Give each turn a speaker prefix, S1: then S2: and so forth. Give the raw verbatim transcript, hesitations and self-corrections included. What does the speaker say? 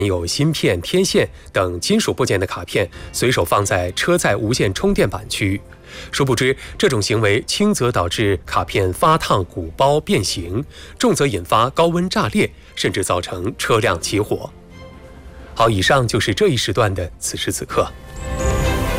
S1: 有芯片、天线等金属部件的卡片随手放在车载无线充电板区。殊不知，这种行为轻则导致卡片发烫、鼓包、变形，重则引发高温炸裂，甚至造成车辆起火。好，以上就是这一时段的此时此刻。